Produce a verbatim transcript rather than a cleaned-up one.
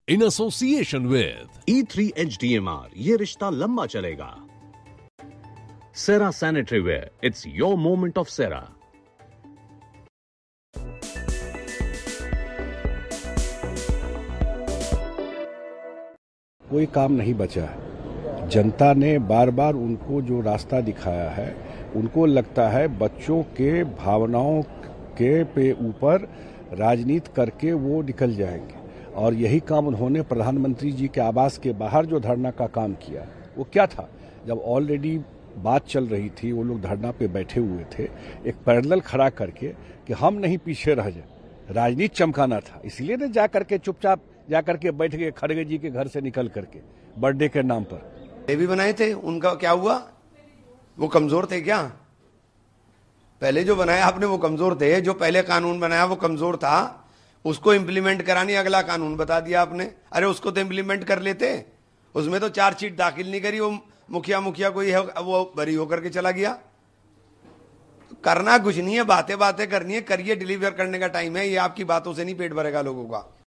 in association with E three H D M R, ये रिश्ता लंबा चलेगा। Cera Sanitary Ware, it's your moment of Cera. कोई काम नहीं बचा है। जनता ने बार बार उनको जो रास्ता दिखाया है, उनको लगता है बच्चों के भावनाओं के पे ऊपर राजनीति करके वो निकल जाएंगे, और यही काम उन्होंने प्रधानमंत्री जी के आवास के बाहर जो धरना का काम किया, वो क्या था? जब ऑलरेडी बात चल रही थी, वो लोग धरना पे बैठे हुए थे, एक पैरेलल खड़ा करके कि हम नहीं पीछे रह जाए, राजनीति चमकाना था। इसलिए ने जा करके चुपचाप जा करके बैठ गए खड़गे जी के घर से निकल करके बर्थडे के नाम पर। ये भी बनाए थे, उनका क्या हुआ? वो कमजोर थे क्या? पहले जो बनाया आपने वो कमजोर थे। जो पहले कानून बनाया वो कमजोर था, उसको इम्प्लीमेंट करानी अगला कानून बता दिया आपने। अरे उसको तो इम्प्लीमेंट कर लेते, उसमें तो चार्जशीट दाखिल नहीं करी, वो मुखिया मुखिया कोई है वो बरी होकर के चला गया। करना कुछ नहीं है, बातें बातें करनी है, करिए। डिलीवर करने का टाइम है, ये आपकी बातों से नहीं पेट भरेगा लोगों का।